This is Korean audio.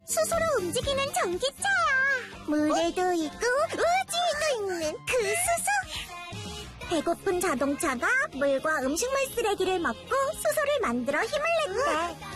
수소로 움직이는 전기차야. 물에도 있고 우주에도 있는 그 수소. 배고픈 자동차가 물과 음식물 쓰레기를 먹고 수소를 만들어 힘을 냈대.